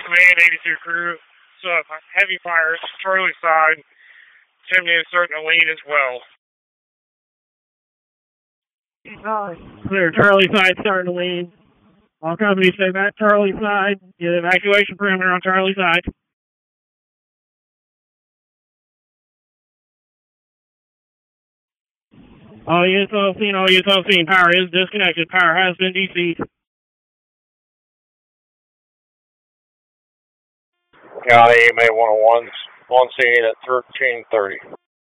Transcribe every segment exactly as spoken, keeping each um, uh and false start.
Command eighty-two crew. So heavy fires, Charlie side. Chimney is starting to lean as well. Clear, Charlie side starting to lean. All companies stay back Charlie side. Get evacuation perimeter on Charlie side. All units on scene, all units on scene. Power is disconnected. Power has been D C'd. County E M A one oh one, on scene at thirteen thirty.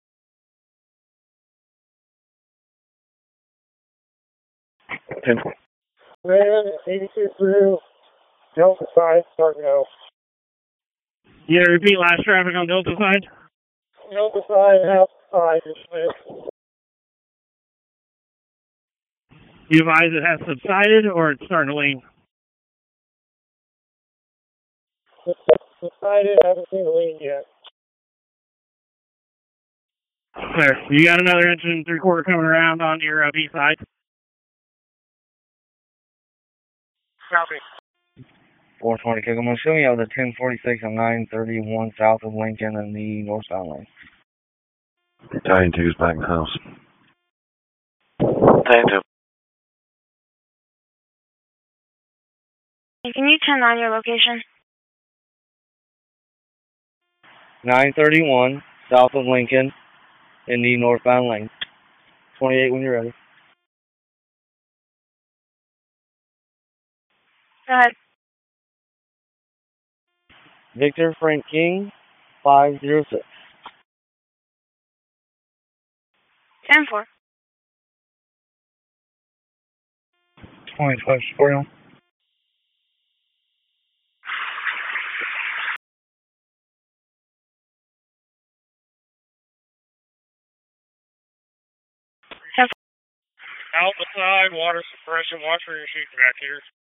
ten. Man, eighty-two through Delta side, starting out. You gotta repeat last traffic on Delta side? Delta side, half side. You advise it has subsided or it's starting to lean? Subsided, haven't seen the lean yet. Clear. You got another inch and three quarter coming around on your uh, B side. Copy. four twenty Kickleman, show me out the ten forty-six and nine thirty-one south of Lincoln and the northbound lane. Battalion two is back in the house. Battalion two. Can you turn on your location? nine thirty-one south of Lincoln in the northbound lane. twenty-eight when you're ready. Go ahead. Victor Frank King, five zero six. ten four. twenty-five Square. Alpha side, water suppression, watch for your sheet back here.